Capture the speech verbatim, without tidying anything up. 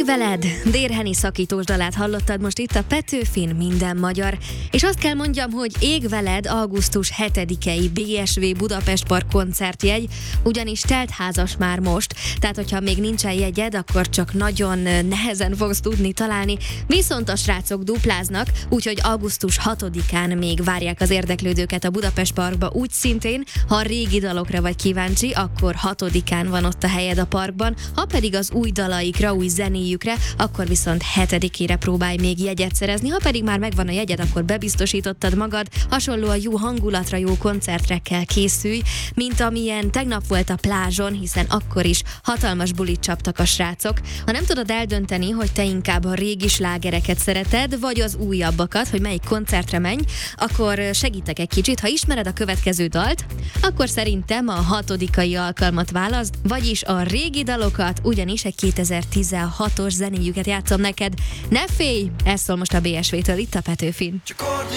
Ég veled, Dérheni szakítós dalát hallottad most itt a Petőfin Minden Magyar. És azt kell mondjam, hogy Ég veled augusztus hetedikei bé es vé Budapest Park koncertjegy, ugyanis teltházas már most, tehát hogyha még nincsen jegyed, akkor csak nagyon nehezen fogsz tudni találni, viszont a srácok dupláznak, úgyhogy augusztus hatodikán még várják az érdeklődőket a Budapest Parkba, úgy szintén, ha a régi dalokra vagy kíváncsi, akkor hatodikán van ott a helyed a parkban, ha pedig az új dalaikra, új zenéjükre, akkor viszont hetedikére próbálj még jegyet szerezni, ha pedig már megvan a jegyed, akkor bebiztosítottad magad, hasonlóan jó hangulatra, jó koncertre kell készülj, mint amilyen tegnap volt a plázson, hiszen akkor is hatalmas bulit csaptak a srácok. Ha nem tudod eldönteni, hogy te inkább a régi slágereket szereted, vagy az újabbakat, hogy melyik koncertre menj, akkor segítek egy kicsit. Ha ismered a következő dalt, akkor szerintem a hatodikai alkalmat válaszd, vagyis a régi dalokat, ugyanis egy kétezer-tizenhatos zenéjüket játszom neked. Ne félj! Ez szól most a bé es vé-től itt a Petőfin.